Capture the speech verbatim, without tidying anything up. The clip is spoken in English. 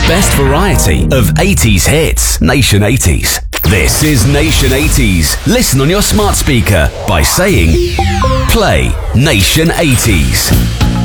best variety of eighties hits. Nation eighties. This is Nation eighties. Listen on your smart speaker by saying, play Nation eighties.